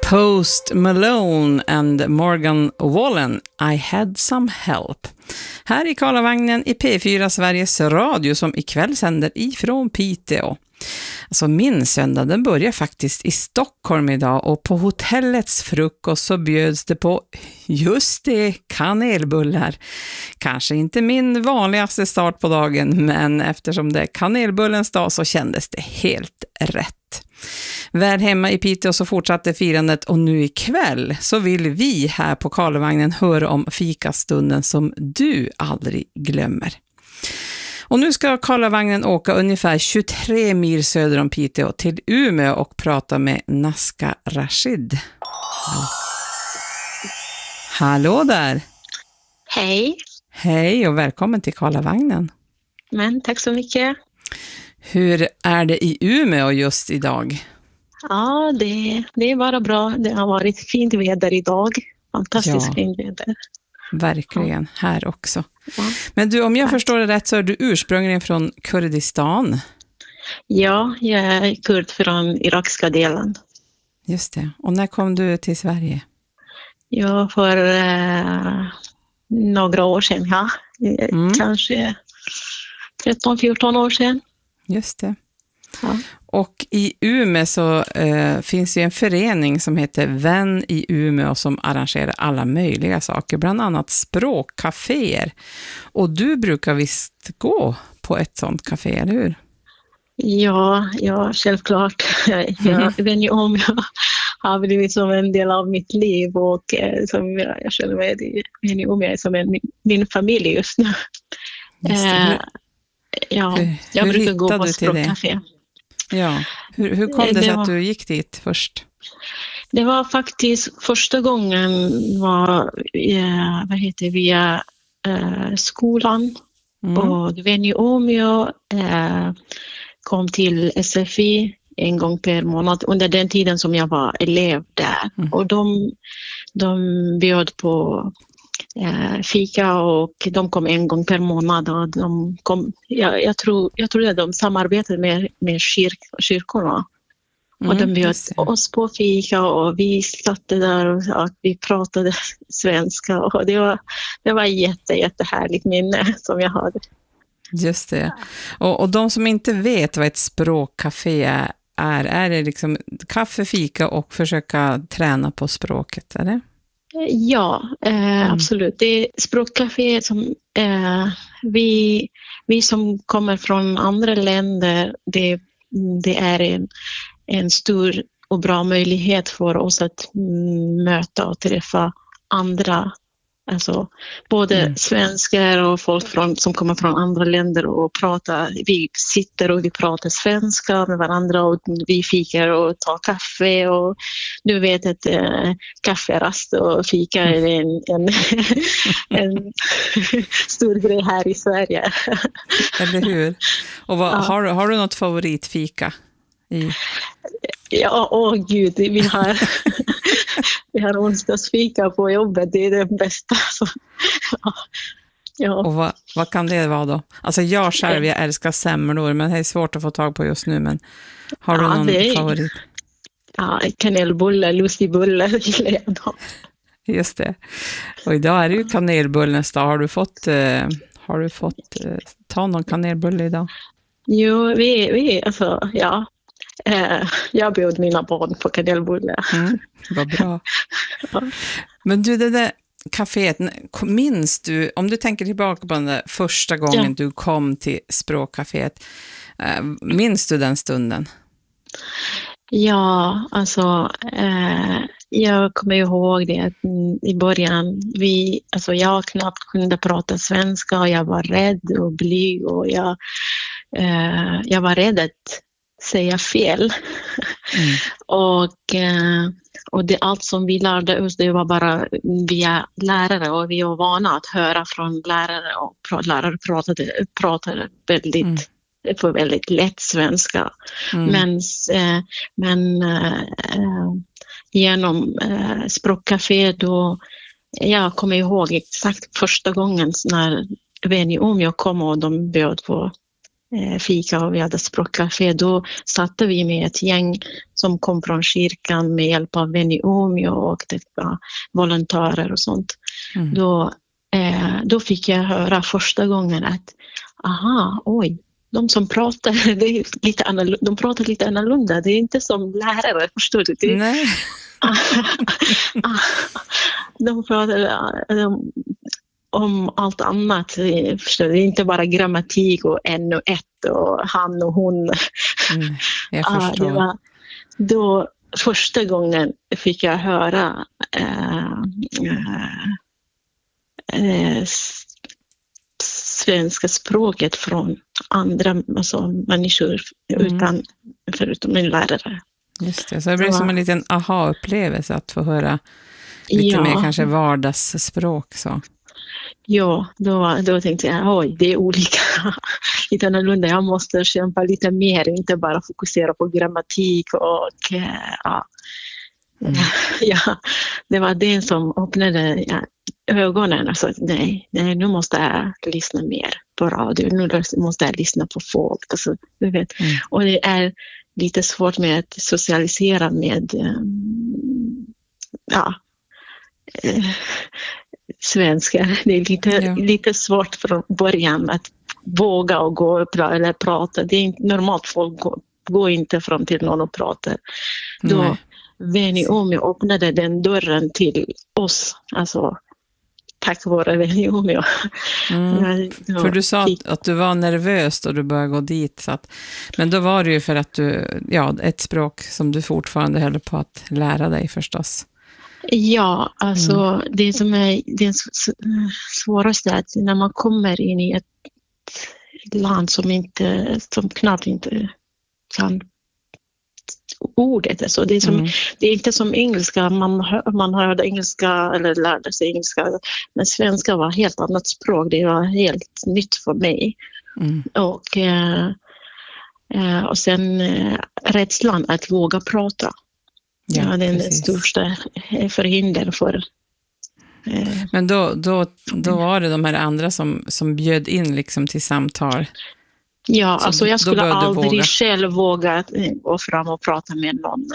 Post Malone and Morgan Wallen, I had some help. Här i Karlavagnen i P4 Sveriges Radio som ikväll sänder ifrån Piteå. Alltså min söndag, den börjar faktiskt i Stockholm idag och på hotellets frukost så bjöds det på just det, kanelbullar. Kanske inte min vanligaste start på dagen, men eftersom det är kanelbullens dag så kändes det helt rätt. Väl hemma i Piteå så fortsatte firandet och nu ikväll så vill vi här på Karlavagnen höra om fikastunden som du aldrig glömmer. Och nu ska Karlavagnen åka ungefär 23 mil söder om Piteå till Umeå och prata med Nazca Rashid. Hallå där! Hej! Hej och välkommen till Karlavagnen. Men tack så mycket. Hur är det i Umeå just idag? Ja, det är bara bra. Det har varit fint väder idag. Fantastiskt fint väder. Verkligen, här också. Ja. Men du, om jag förstår det rätt så är du ursprungligen från Kurdistan. Ja, jag är kurd från irakiska delen. Just det. Och när kom du till Sverige? Ja, för några år sedan, ja. Kanske 13-14 år sedan. Just det. Ja. Och i Umeå så finns ju en förening som heter Vän i Umeå som arrangerar alla möjliga saker, bland annat språkcaféer. Och du brukar visst gå på ett sånt café, eller hur? Ja, självklart. Vän i Umeå har blivit som en del av mitt liv och som jag känner med Vän i Umeå är som min familj just nu. Jag brukar gå på språkcafé. Ja, hur kom det sig att du gick dit först? Det var faktiskt första gången via skolan. Och Vän i Umeå kom till SFI en gång per månad under den tiden som jag var elev där. Och de bjöd på fika och de kom en gång per månad och de kom, jag tror att de samarbetade med kyrkorna och de bjöd oss på fika och vi satt där och vi pratade svenska och det var jättehärligt minne som jag hade. Just det. Och de som inte vet vad ett språkcafé är det liksom kaffe, fika och försöka träna på språket, är det? Ja, absolut. Det är språkcafé som vi som kommer från andra länder, det är en stor och bra möjlighet för oss att möta och träffa andra, alltså både svenskar och folk som kommer från andra länder och prata. Vi sitter och vi pratar svenska med varandra och vi fikar och tar kaffe och du vet att kafferast och fika är en stor grej här i Sverige. Eller hur? Och har du något favoritfika? Ja, gud, vi har onsdagsfika på jobbet, det är det bästa. Ja. Och vad kan det vara då? Alltså jag själv, jag älskar semlor, men det är svårt att få tag på just nu, men har du någon favorit? Ja, kanelbullar, lussebullar gillar jag då. Just det. Och idag är det ju kanelbullens dag. Har du fått ta någon kanelbulle idag? Jo, jag bjöd mina barn på kanelbullar. Vad bra. Ja. Men du, det där kaféet, minns du, om du tänker tillbaka på den där första gången du kom till språkcaféet, minns du den stunden? Ja, alltså jag kommer ihåg det att i början jag knappt kunde prata svenska och jag var rädd och blyg och jag var rädd att säga fel. Och det allt som vi lärde oss, det var bara via lärare och vi var vana att höra från lärare och lärare pratade väldigt lätt svenska. Men genom språkcafé då, jag kommer ihåg exakt första gången när Vän i Umeå kom och de bjöd på fika och vi hade språkcafé. Då satte vi med ett gäng som kom från kyrkan med hjälp av vän i Umeå och volontärer och sånt. Då fick jag höra första gången att de som pratar, det är lite de pratar lite annorlunda. Det är inte som lärare, förstår du? Nej. De pratar om allt annat. Förstår du? Det är inte bara grammatik och en och ett och han och hon. Jag förstår. Det var då första gången fick jag höra svenska språket från andra människor förutom min lärare. Just det, så det blev som en liten aha-upplevelse att få höra lite mer kanske vardagsspråk. Så. Ja, då tänkte jag, det är olika, lite annorlunda. Jag måste kämpa lite mer, inte bara fokusera på grammatik och det var det som öppnade ögonen. Alltså, nej, nu måste jag lyssna mer på radio. Nu måste jag lyssna på folk. Alltså, du vet. Och det är lite svårt med att socialisera med svenskar. Det är lite svårt från början att våga och gå eller prata. Det är inte normalt, folk går inte fram till någon och pratar. Då vän i Umeå öppnade den dörren till oss, alltså tack vare vän i Umeå. För du sa att du var nervös då du började gå dit, så att, men då var det ju för att du, ett språk som du fortfarande höll på att lära dig förstås. Ja, alltså det som är det svåraste är att när man kommer in i ett land som knappt inte kan ordet. Alltså det är inte som engelska, man hörde engelska eller lärde sig engelska, men svenska var helt annat språk. Det var helt nytt för mig. Och sen rädslan att våga prata. Det är den största förhinder för. Men då var det de här andra som bjöd in liksom till samtal. Ja, så alltså jag skulle aldrig själv våga gå fram och prata med någon.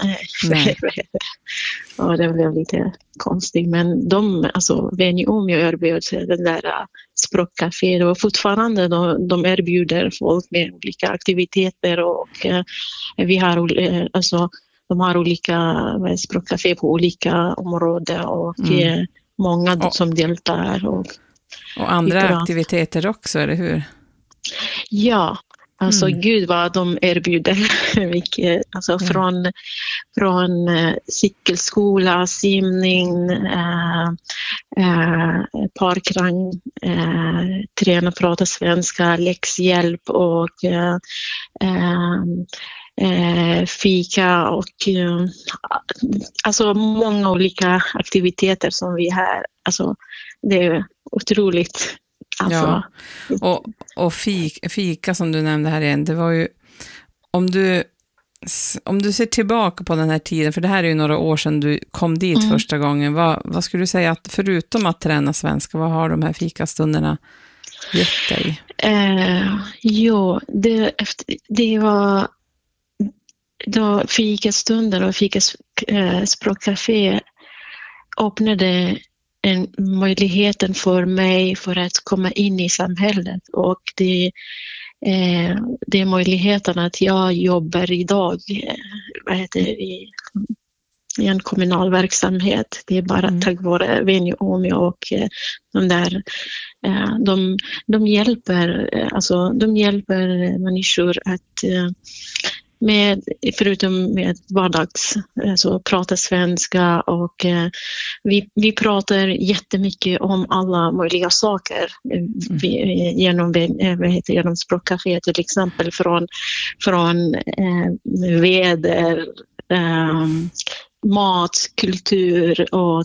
Och det blev lite konstigt. Men vän i Umeå erbjöd den där språkcafé. Och fortfarande de erbjuder folk med olika aktiviteter. Och vi har de har olika språkcafé på olika områden. Och många som deltar. Och andra aktiviteter också, eller hur? Ja, alltså gud vad de erbjuder mycket. Alltså från cykelskola, simning, parkrang, träna prata svenska, läxhjälp och fika och alltså många olika aktiviteter som vi har. Alltså det är otroligt. Alltså. Ja, och fika som du nämnde här igen, det var ju, om du ser tillbaka på den här tiden, för det här är ju några år sedan du kom dit första gången, vad skulle du säga att förutom att träna svenska, vad har de här fikastunderna gett dig? Det var då fikastunder och språkcafé öppnade möjligheten för mig för att komma in i samhället, och det är möjligheten att jag jobbar idag i en kommunal verksamhet. Det är bara tack vare vän i Umeå och de hjälper människor att förutom med vardags, alltså prata svenska, och vi pratar jättemycket om alla möjliga saker genom språkcafé, till exempel från väder, mat, kultur och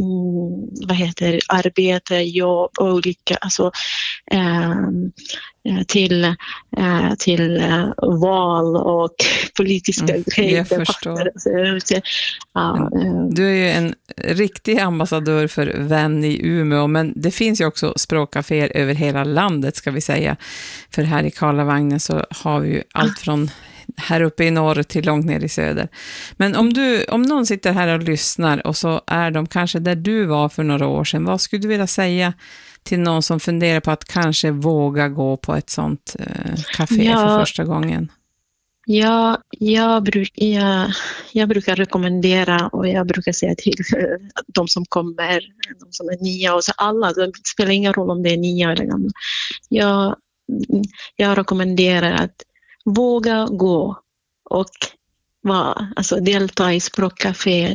arbete, jobb och olika, alltså till val och politiska grejer. Jag förstår. Du är ju en riktig ambassadör för Vän i Umeå, men det finns ju också språkcaféer över hela landet, ska vi säga. För här i Karlavagnen så har vi ju allt från här uppe i norr till långt ner i söder. Men om någon sitter här och lyssnar och så är de kanske där du var för några år sedan, vad skulle du vilja säga till någon som funderar på att kanske våga gå på ett sånt café för första gången? Ja, jag brukar rekommendera och jag brukar säga till de som kommer, de som är nya och så alla, det spelar ingen roll om det är nya eller gamla. Jag rekommenderar att våga gå och delta i språkcafé.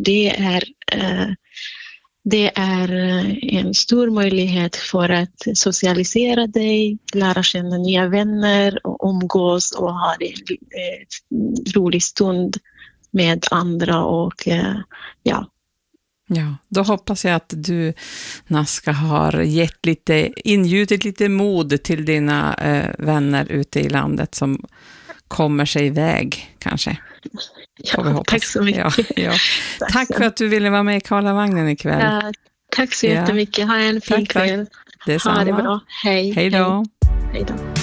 Det är en stor möjlighet för att socialisera dig, lära känna nya vänner och umgås och ha en rolig stund med andra och ja. Ja, då hoppas jag att du, Nazca, har ingjutit lite mod till dina vänner ute i landet som kommer sig iväg kanske. Ja, tack så mycket. Ja. Tack för att du ville vara med i Karlavagnen ikväll. Ja, tack så jättemycket. Ha en fin kväll. Detsamma. Ha det bra. Hej. Hej då. Hej då.